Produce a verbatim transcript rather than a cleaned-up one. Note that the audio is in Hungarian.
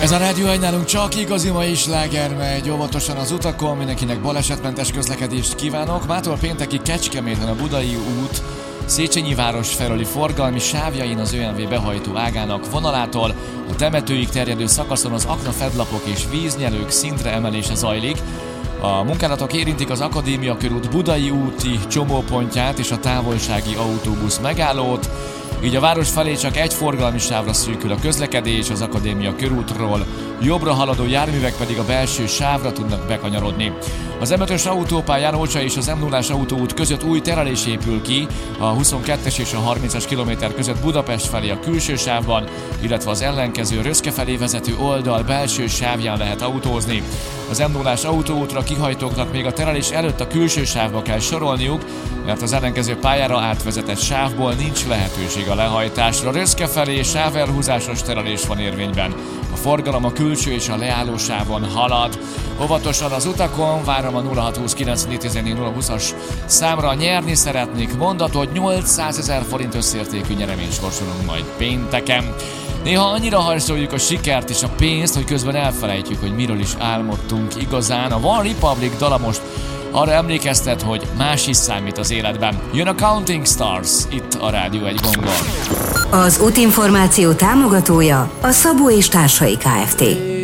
Ez a Rádió egy nálunk csak igazi mai sláger megy, óvatosan az utakon, mindenkinek balesetmentes közlekedést kívánok. Mától péntekig Kecskeméten a Budai út Széchenyi város felüli forgalmi sávjain az ö em vé behajtó ágának vonalától a temetőig terjedő szakaszon az aknafedlapok és víznyelők szintre emelése zajlik. A munkálatok érintik az Akadémia körút Budai úti csomópontját és a távolsági autóbusz megállót, így a város felé csak egy forgalmi sávra szűkül a közlekedés, az Akadémia körútról jobbra haladó járművek pedig a belső sávra tudnak bekanyarodni. Az em ötös autópályán Ócsa és az em nullás autóút között új terelés épül ki, a huszonkettes és a harmincas kilométer között Budapest felé a külső sávban, illetve az ellenkező Röszke felé vezető oldal belső sávján lehet autózni. Az em nullás autóútra kihajtóknak még a terelés előtt a külső sávba kell sorolniuk, mert az ellenkező pályára átvezetett sávból nincs lehetőség a lehajtásra. Röszke felé sávelhúzásos terelés van érvényben. A forgalom a külső és a leálló sávon halad. Óvatosan az utakon, várom a nulla hat huszonkilenc négyszáz nulla húszas számra. Nyerni szeretnék mondatot, nyolcszázezer forint összértékű nyereményt sorsolunk majd pénteken. Néha annyira hajszoljuk a sikert és a pénzt, hogy közben elfelejtjük, hogy miről is álmodtunk igazán. A One Republic dala most arra emlékeztet, hogy más is számít az életben. Jön a Counting Stars, itt a Rádió egy gongon. Az útinformáció támogatója a Szabó és Társai Kft.